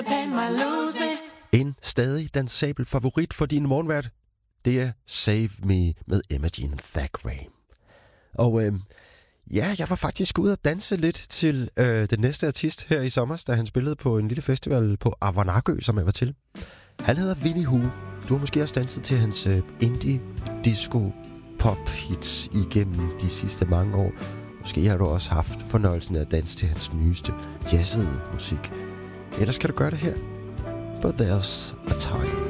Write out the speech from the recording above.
En stadig dansabel favorit for din morgenvært, det er Save Me med Emma Jean Thackeray. Og ja, jeg var faktisk ude at danse lidt til den næste artist her i sommer, da han spillede på en lille festival på Avanakø, som jeg var til. Han hedder Winnie Hu. Du har måske også danset til hans indie disco pop hits igennem de sidste mange år. Måske har du også haft fornøjelsen af at danse til hans nyeste jazzede musik. Ellers kan du gøre det her. But there's a time.